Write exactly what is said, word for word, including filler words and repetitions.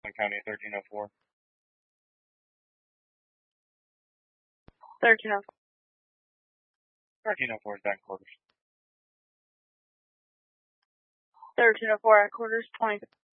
County thirteen oh four. thirteen oh four. thirteen oh four is back quarters. thirteen oh four at quarters, twenty.